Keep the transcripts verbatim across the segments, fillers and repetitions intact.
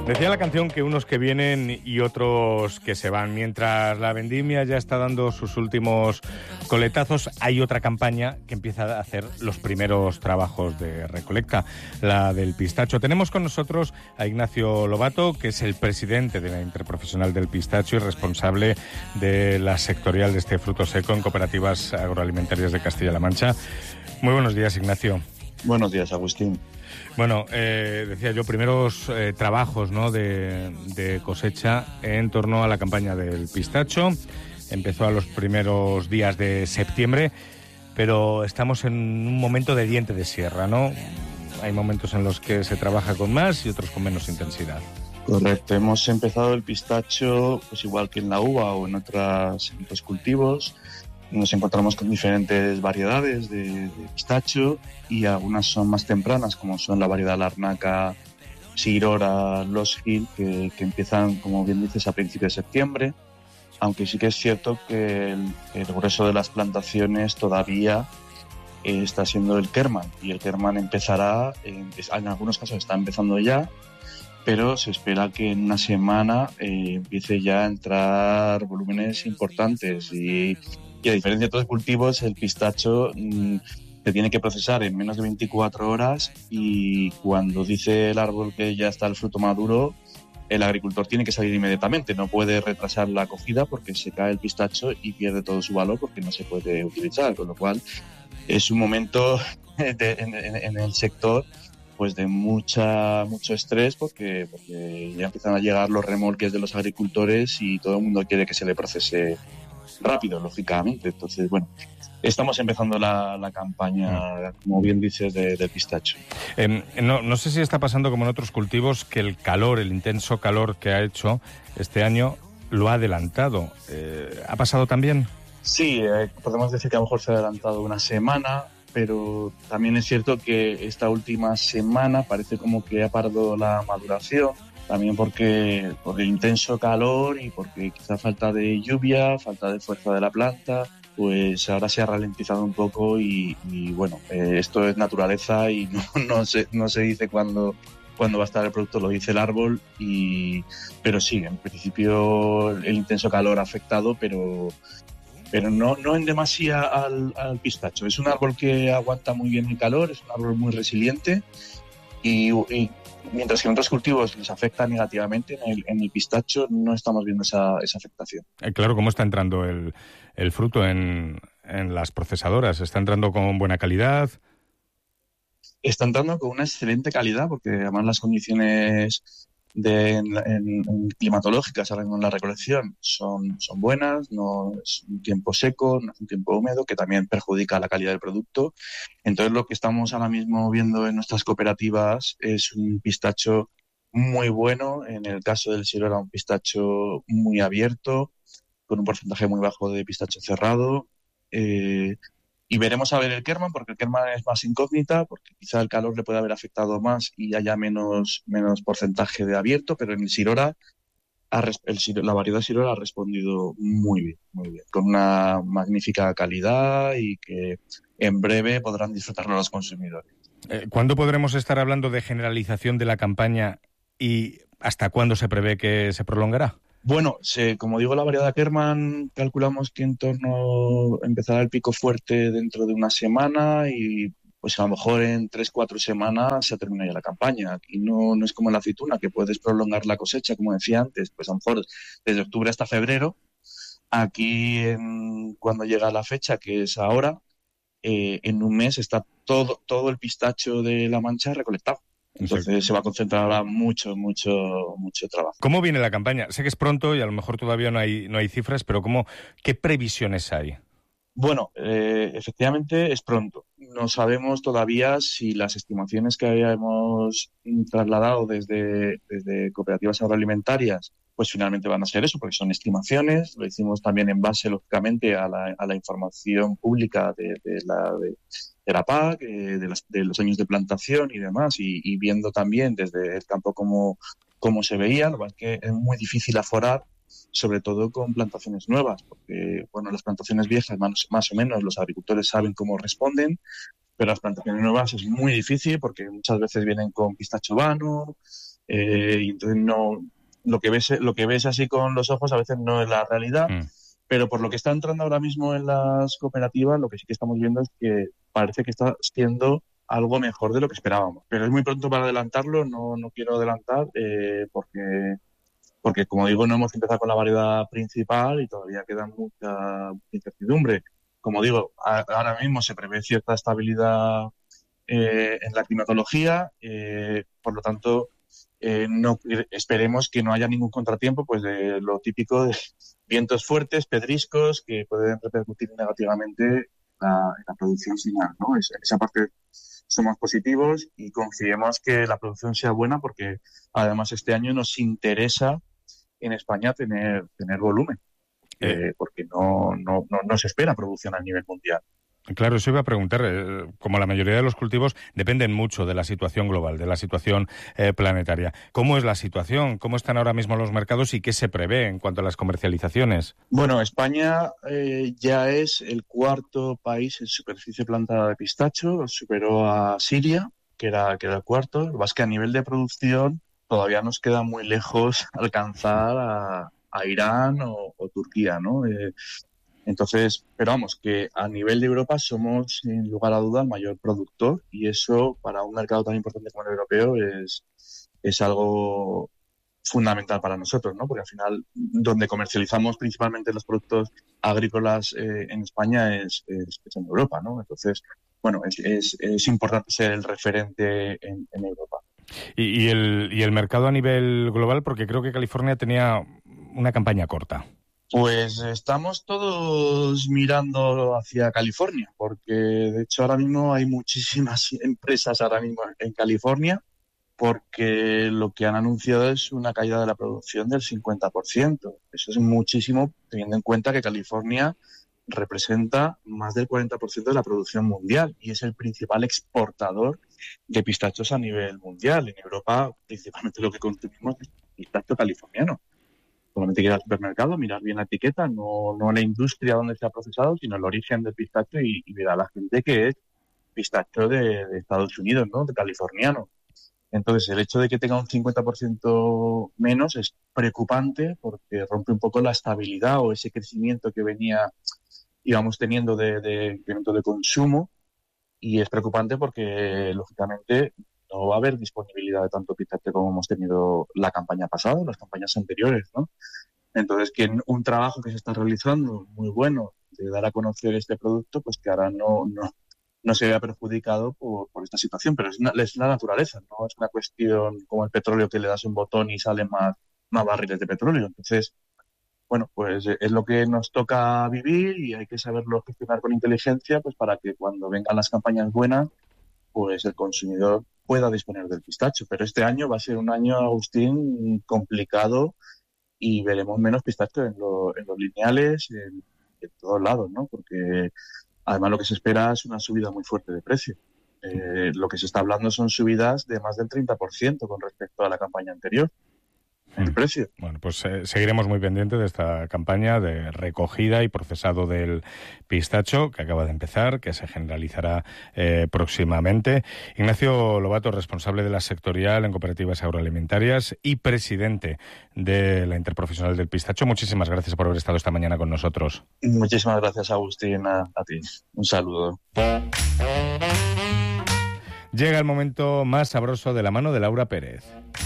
Decía la canción que unos que vienen y otros que se van. Mientras la vendimia ya está dando sus últimos coletazos, hay otra campaña que empieza a hacer los primeros trabajos de recolecta, la del pistacho. Tenemos con nosotros a Ignacio Lobato, que es el presidente de la Interprofesional del Pistacho y responsable de la sectorial de este fruto seco en Cooperativas Agroalimentarias de Castilla-La Mancha. Muy buenos días, Ignacio. Buenos días, Agustín. Bueno, eh, decía yo, primeros eh, trabajos, ¿no?, de, de cosecha en torno a la campaña del pistacho. Empezó a los primeros días de septiembre, pero estamos en un momento de diente de sierra, ¿no? Hay momentos en los que se trabaja con más y otros con menos intensidad. Correcto, hemos empezado el pistacho, pues igual que en la uva o en, otras, en otros cultivos. Nos encontramos con diferentes variedades de, de pistacho y algunas son más tempranas, como son la variedad Larnaca, Sirora, Lost Hill, que, que empiezan, como bien dices, a principios de septiembre, aunque sí que es cierto que el, el grueso de las plantaciones todavía eh, está siendo el Kerman, y el Kerman empezará, en, en algunos casos está empezando ya, pero se espera que en una semana eh, empiece ya a entrar volúmenes importantes y... Y a diferencia de otros cultivos, el pistacho mmm, se tiene que procesar en menos de veinticuatro horas, y cuando dice el árbol que ya está el fruto maduro, el agricultor tiene que salir inmediatamente. No puede retrasar la cogida porque se cae el pistacho y pierde todo su valor porque no se puede utilizar. Con lo cual es un momento de, en, en, en el sector pues de mucha mucho estrés porque, porque ya empiezan a llegar los remolques de los agricultores y todo el mundo quiere que se le procese rápido, lógicamente. Entonces, bueno, estamos empezando la, la campaña, como bien dices, de, de pistacho. Eh, no, no sé si está pasando como en otros cultivos, que el calor, el intenso calor que ha hecho este año lo ha adelantado. Eh, ¿Ha pasado también? Sí, eh, podemos decir que a lo mejor se ha adelantado una semana, pero también es cierto que esta última semana parece como que ha parado la maduración. También porque por el intenso calor y porque quizá falta de lluvia, falta de fuerza de la planta, pues ahora se ha ralentizado un poco y, y bueno, eh, esto es naturaleza y no, no, se, no se dice cuándo, cuándo va a estar el producto, lo dice el árbol, y, pero sí, en principio el intenso calor ha afectado, pero, pero no, no en demasía al, al pistacho. Es un árbol que aguanta muy bien el calor, es un árbol muy resiliente y, y mientras que en otros cultivos les afecta negativamente, en el, en el pistacho no estamos viendo esa, esa afectación. Eh, claro, ¿cómo está entrando el, el fruto en, en las procesadoras? ¿Está entrando con buena calidad? Está entrando con una excelente calidad, porque además las condiciones de, en, en, en climatológicas ahora en la recolección son, son buenas, no es un tiempo seco, no es un tiempo húmedo, que también perjudica la calidad del producto. Entonces lo que estamos ahora mismo viendo en nuestras cooperativas es un pistacho muy bueno. En el caso del Sirora, un pistacho muy abierto, con un porcentaje muy bajo de pistacho cerrado. Eh, Y veremos a ver el Kerman, porque el Kerman es más incógnita, porque quizá el calor le puede haber afectado más y haya menos, menos porcentaje de abierto, pero en el Sirora, ha, el, la variedad Sirora ha respondido muy bien, muy bien, con una magnífica calidad y que en breve podrán disfrutarlo los consumidores. Eh, ¿Cuándo podremos estar hablando de generalización de la campaña y hasta cuándo se prevé que se prolongará? Bueno, se, como digo, la variedad Kerman calculamos que en torno empezará el pico fuerte dentro de una semana y pues a lo mejor en tres, cuatro semanas se termina ya la campaña. Aquí no, no es como la aceituna, que puedes prolongar la cosecha, como decía antes, pues a lo mejor desde octubre hasta febrero. Aquí en, cuando llega la fecha, que es ahora, eh, en un mes está todo, todo el pistacho de La Mancha recolectado. Entonces Exacto. Se va a concentrar ahora mucho, mucho, mucho trabajo. ¿Cómo viene la campaña? Sé que es pronto y a lo mejor todavía no hay, no hay cifras, pero ¿cómo, qué previsiones hay? Bueno, eh, efectivamente es pronto. No sabemos todavía si las estimaciones que habíamos trasladado desde, desde cooperativas agroalimentarias pues finalmente van a ser eso, porque son estimaciones. Lo hicimos también en base, lógicamente, a la, a la información pública de, de la... De, de la P A C, eh, de, las, de los años de plantación y demás, y, y viendo también desde el campo cómo, cómo se veía. Lo que es muy difícil aforar, sobre todo con plantaciones nuevas, porque bueno, las plantaciones viejas más, más o menos los agricultores saben cómo responden, pero las plantaciones nuevas es muy difícil porque muchas veces vienen con pistacho vano, Eh, y entonces no, lo que ves, lo que ves así con los ojos a veces no es la realidad, mm. pero por lo que está entrando ahora mismo en las cooperativas, lo que sí que estamos viendo es que parece que está siendo algo mejor de lo que esperábamos. Pero es muy pronto para adelantarlo, no, no quiero adelantar, eh, porque, porque, como digo, no hemos empezado con la variedad principal y todavía queda mucha incertidumbre. Como digo, a, ahora mismo se prevé cierta estabilidad eh, en la climatología, eh, por lo tanto, eh, no esperemos que no haya ningún contratiempo, pues de lo típico de vientos fuertes, pedriscos, que pueden repercutir negativamente en la, en la producción final, ¿no? Es, esa parte somos positivos y confiemos que la producción sea buena, porque además este año nos interesa en España tener, tener volumen, eh, porque no, no, no, no se espera producción a nivel mundial. Claro, eso iba a preguntar. Eh, como la mayoría de los cultivos dependen mucho de la situación global, de la situación eh, planetaria. ¿Cómo es la situación? ¿Cómo están ahora mismo los mercados y qué se prevé en cuanto a las comercializaciones? Bueno, España eh, ya es el cuarto país en superficie plantada de pistacho. Superó a Siria, que era, que era el cuarto. Lo que pasa es que a nivel de producción todavía nos queda muy lejos alcanzar a, a Irán o, o Turquía, ¿no? Eh, Entonces, pero vamos, que a nivel de Europa somos, sin lugar a duda, el mayor productor, y eso para un mercado tan importante como el europeo es, es algo fundamental para nosotros, ¿no? Porque al final, donde comercializamos principalmente los productos agrícolas eh, en España es, es, es en Europa, ¿no? Entonces, bueno, es, es, es importante ser el referente en, en Europa. Y, y, el, y el mercado a nivel global, porque creo que California tenía una campaña corta. Pues estamos todos mirando hacia California, porque de hecho ahora mismo hay muchísimas empresas ahora mismo en California, porque lo que han anunciado es una caída de la producción del cincuenta por ciento. Eso es muchísimo, teniendo en cuenta que California representa más del cuarenta por ciento de la producción mundial y es el principal exportador de pistachos a nivel mundial. En Europa, principalmente lo que consumimos es pistacho californiano. Solamente que ir al supermercado, mirar bien la etiqueta, no, no la industria donde se ha procesado, sino el origen del pistacho y, y ver a la gente que es pistacho de, de Estados Unidos, ¿no? De californiano. Entonces, el hecho de que tenga un cincuenta por ciento menos es preocupante porque rompe un poco la estabilidad o ese crecimiento que venía, íbamos teniendo de, de incremento de consumo, y es preocupante porque, lógicamente, no va a haber disponibilidad de tanto pistacho como hemos tenido la campaña pasada, las campañas anteriores, ¿no? Entonces, que un trabajo que se está realizando muy bueno de dar a conocer este producto, pues que ahora no, no, no se vea perjudicado por, por esta situación, pero es, una, es la naturaleza, no es una cuestión como el petróleo que le das un botón y salen más, más barriles de petróleo. Entonces, bueno, pues es lo que nos toca vivir y hay que saberlo gestionar con inteligencia, pues para que cuando vengan las campañas buenas, pues el consumidor pueda disponer del pistacho. Pero este año va a ser un año, Agustín, complicado y veremos menos pistacho en, lo, en los lineales, en, en todos lados, ¿no? Porque además lo que se espera es una subida muy fuerte de precio. Eh, lo que se está hablando son subidas de más del treinta por ciento con respecto a la campaña anterior. El precio. Bueno, pues eh, seguiremos muy pendientes de esta campaña de recogida y procesado del pistacho que acaba de empezar, que se generalizará eh, próximamente. Ignacio Lobato, responsable de la sectorial en cooperativas agroalimentarias y presidente de la Interprofesional del Pistacho. Muchísimas gracias por haber estado esta mañana con nosotros. Muchísimas gracias, Agustín, a, a ti. Un saludo. Llega el momento más sabroso de la mano de Laura Pérez.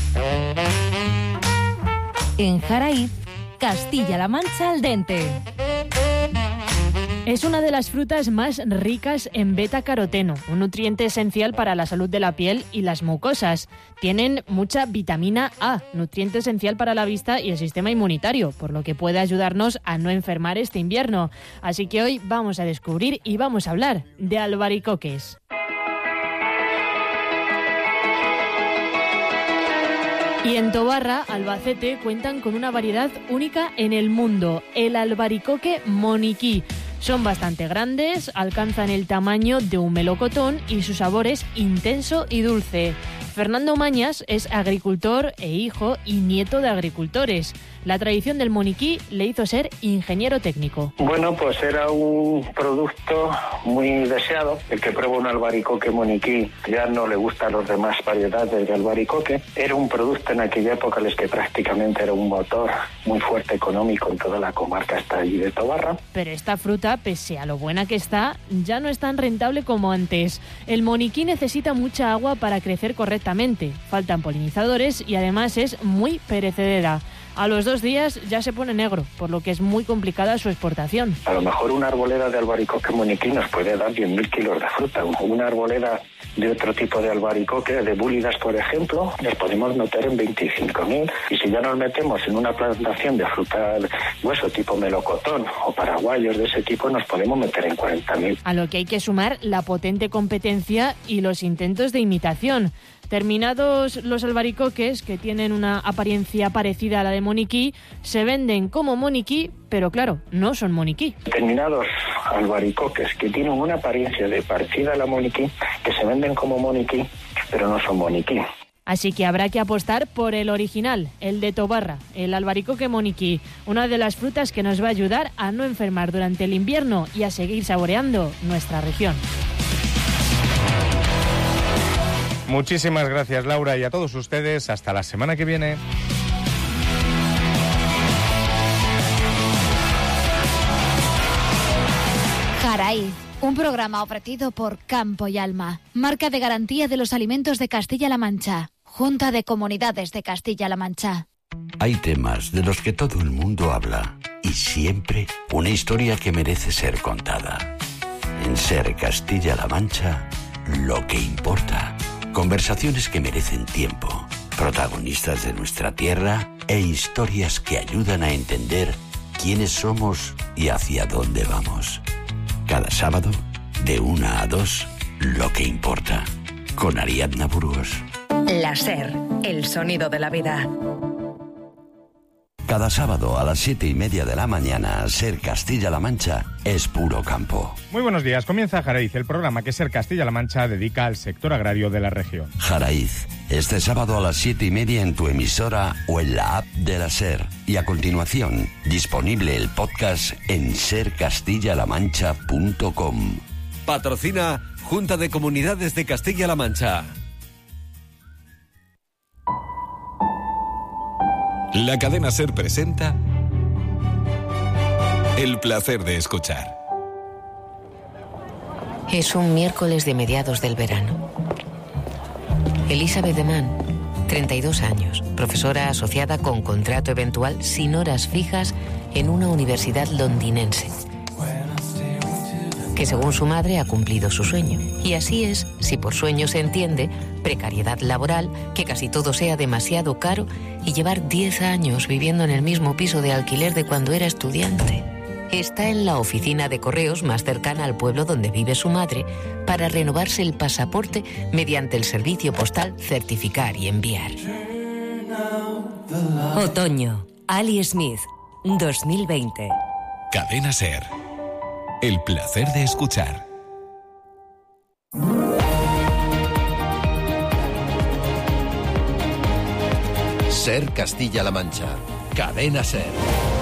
En Jaraíz, Castilla-La Mancha al dente. Es una de las frutas más ricas en beta-caroteno, un nutriente esencial para la salud de la piel y las mucosas. Tienen mucha vitamina A, nutriente esencial para la vista y el sistema inmunitario, por lo que puede ayudarnos a no enfermar este invierno. Así que hoy vamos a descubrir y vamos a hablar de albaricoques. Y en Tobarra, Albacete, cuentan con una variedad única en el mundo, el albaricoque moniquí. Son bastante grandes, alcanzan el tamaño de un melocotón y su sabor es intenso y dulce. Fernando Mañas es agricultor e hijo y nieto de agricultores. La tradición del moniquí le hizo ser ingeniero técnico. Bueno, pues era un producto muy deseado. El que prueba un albaricoque moniquí ya no le gustan las demás variedades de albaricoque. Era un producto en aquella época en el que prácticamente era un motor muy fuerte económico en toda la comarca hasta allí de Tobarra. Pero esta fruta, pese a lo buena que está, ya no es tan rentable como antes. El moniquí necesita mucha agua para crecer correctamente. Faltan polinizadores y además es muy perecedera. A los dos días ya se pone negro, por lo que es muy complicada su exportación. A lo mejor una arboleda de albaricoque moniquí nos puede dar diez mil kilos de fruta. Una arboleda de otro tipo de albaricoque, de búlidas, por ejemplo, les podemos meter en veinticinco mil. Y si ya nos metemos en una plantación de fruta de hueso tipo melocotón o paraguayos de ese tipo, nos podemos meter en cuarenta mil. A lo que hay que sumar la potente competencia y los intentos de imitación. Terminados los albaricoques, que tienen una apariencia parecida a la de moniquí, se venden como moniquí, pero claro, no son moniquí. Determinados albaricoques que tienen una apariencia de parecida a la moniquí, que se venden como moniquí, pero no son moniquí. Así que habrá que apostar por el original, el de Tobarra, el albaricoque moniquí, una de las frutas que nos va a ayudar a no enfermar durante el invierno y a seguir saboreando nuestra región. Muchísimas gracias, Laura, y a todos ustedes. Hasta la semana que viene. Jaraíz, un programa ofrecido por Campo y Alma, marca de garantía de los alimentos de Castilla-La Mancha, Junta de Comunidades de Castilla-La Mancha. Hay temas de los que todo el mundo habla y siempre una historia que merece ser contada. En Ser Castilla-La Mancha, lo que importa. Conversaciones que merecen tiempo, protagonistas de nuestra tierra e historias que ayudan a entender quiénes somos y hacia dónde vamos. Cada sábado, de una a dos, lo que importa, con Ariadna Burgos. La Ser, el sonido de la vida. Cada sábado a las siete y media de la mañana, Ser Castilla-La Mancha es puro campo. Muy buenos días. Comienza Jaraíz, el programa que Ser Castilla-La Mancha dedica al sector agrario de la región. Jaraíz, este sábado a las siete y media en tu emisora o en la app de la Ser. Y a continuación, disponible el podcast en ser castilla la mancha punto com. Patrocina Junta de Comunidades de Castilla-La Mancha. La cadena SER presenta El placer de escuchar. Es un miércoles de mediados del verano. Elizabeth Deman, treinta y dos años, profesora asociada con contrato eventual sin horas fijas en una universidad londinense, que según su madre ha cumplido su sueño. Y así es, si por sueño se entiende, precariedad laboral, que casi todo sea demasiado caro y llevar diez años viviendo en el mismo piso de alquiler de cuando era estudiante. Está en la oficina de correos más cercana al pueblo donde vive su madre para renovarse el pasaporte mediante el servicio postal Certificar y Enviar. Otoño, Ali Smith, dos mil veinte. Cadena SER. El placer de escuchar. Ser Castilla-La Mancha. Cadena SER.